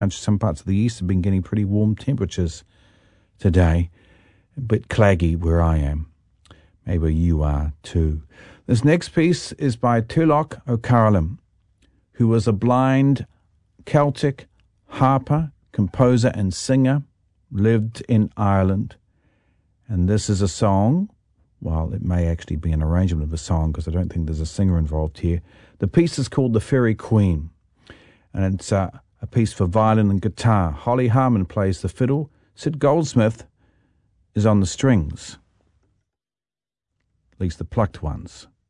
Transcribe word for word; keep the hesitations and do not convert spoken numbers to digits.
Some parts of the east have been getting pretty warm temperatures today. A bit claggy where I am. Maybe you are too. This next piece is by Turlough O'Carolan, who was a blind Celtic harper, composer and singer, lived in Ireland. And this is a song, well, it may actually be an arrangement of a song because I don't think there's a singer involved here. The piece is called The Fairy Queen, and it's uh, a piece for violin and guitar. Holly Harmon plays the fiddle. Sid Goldsmith is on the strings, at least the plucked ones.